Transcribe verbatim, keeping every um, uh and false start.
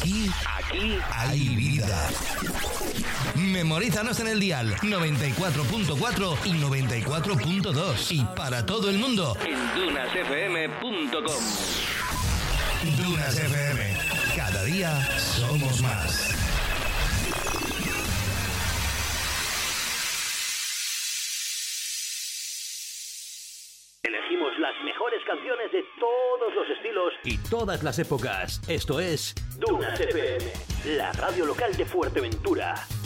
Aquí, aquí hay vida. Memorízanos en el dial noventa y cuatro punto cuatro y noventa y cuatro punto dos y para todo el mundo en dunas f m punto com. Dunas F M. Cada día somos más. Elegimos las mejores canciones de todos los estilos y todas las épocas. Esto es Dunas F M, la radio local de Fuerteventura.